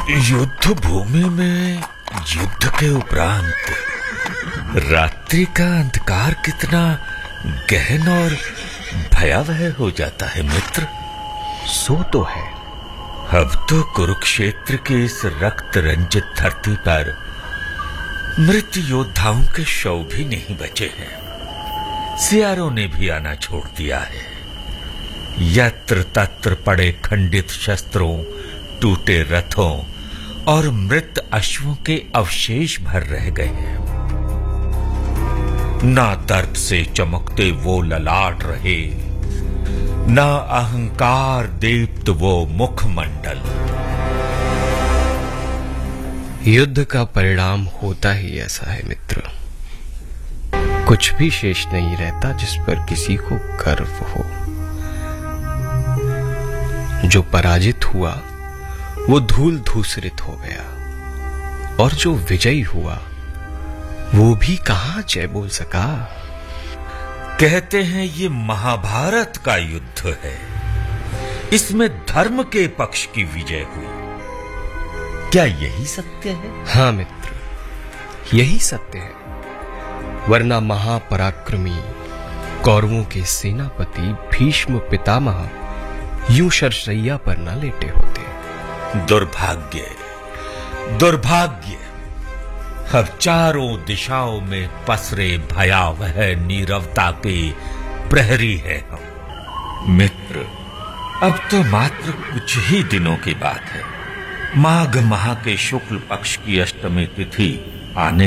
युद्ध भूमि में युद्ध के उपरांत रात्रि का अंधकार कितना गहन और भयावह हो जाता है मित्र। सो तो है। अब तो कुरुक्षेत्र की इस रक्त रंजित धरती पर मृत योद्धाओं के शव भी नहीं बचे हैं। सियारों ने भी आना छोड़ दिया है। यत्र तत्र पड़े खंडित शस्त्रों, टूटे रथों और मृत अश्वों के अवशेष भर रह गए हैं। ना दर्द से चमकते वो ललाट रहे, ना अहंकार दीप्त वो मुखमंडल। युद्ध का परिणाम होता ही ऐसा है मित्र। कुछ भी शेष नहीं रहता जिस पर किसी को गर्व हो। जो पराजित हुआ वो धूल धूसरित हो गया और जो विजयी हुआ वो भी कहां जय बोल सका। कहते हैं ये महाभारत का युद्ध है, इसमें धर्म के पक्ष की विजय हुई। क्या यही सत्य है? हाँ मित्र, यही सत्य है। वरना महापराक्रमी कौरवों के सेनापति भीष्म पितामह यूं शरशैया पर न लेटे होते। दुर्भाग्य, दुर्भाग्य। अब चारों दिशाओं में पसरे भयावह नीरवता के प्रहरी है हम। मित्र, अब तो मात्र कुछ ही दिनों की बात है। माघ माह के शुक्ल पक्ष की अष्टमी तिथि आने